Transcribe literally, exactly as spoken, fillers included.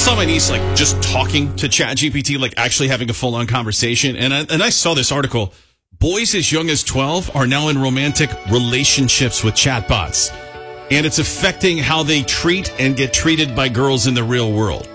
saw my niece like just talking to ChatGPT, like actually having a full on conversation. And I, and I saw this article. Boys as young as twelve are now in romantic relationships with chatbots. And it's affecting how they treat and get treated by girls in the real world.